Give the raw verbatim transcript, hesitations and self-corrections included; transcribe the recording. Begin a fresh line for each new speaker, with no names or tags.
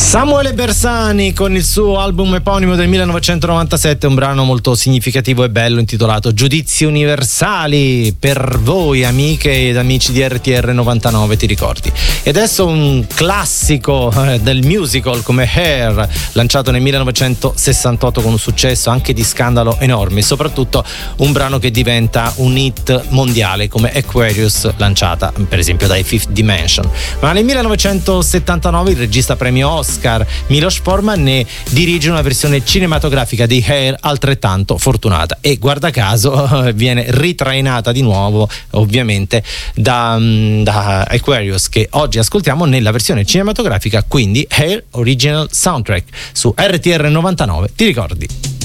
Samuele Bersani con il suo album eponimo del millenovecentonovantasette, un brano molto significativo e bello intitolato Giudizi Universali, per voi amiche ed amici di R T R novantanove, ti ricordi. E adesso un classico eh, del musical come Hair, lanciato nel millenovecentosessantotto con un successo anche di scandalo enorme, e soprattutto un brano che diventa un hit mondiale come Aquarius, lanciata per esempio dai Fifth Dimension. Ma nel millenovecentosettantanove il regista premio Oscar Milos Forman ne dirige una versione cinematografica di Hair altrettanto fortunata, e guarda caso viene ritrainata di nuovo ovviamente da, da Aquarius, che oggi ascoltiamo nella versione cinematografica, quindi Hair Original Soundtrack su R T R novantanove, ti ricordi?